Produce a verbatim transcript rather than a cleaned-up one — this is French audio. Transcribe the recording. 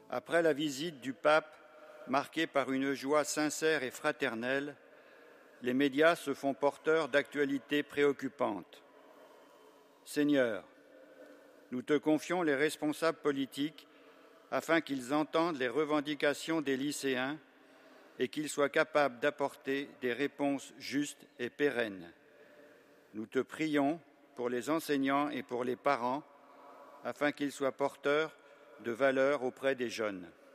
Après la visite du pape, marquée par une joie sincère et fraternelle, les médias se font porteurs d'actualités préoccupantes. Seigneur, nous te confions les responsables politiques afin qu'ils entendent les revendications des lycéens et qu'ils soient capables d'apporter des réponses justes et pérennes. Nous te prions pour les enseignants et pour les parents afin qu'ils soient porteurs de valeurs auprès des jeunes.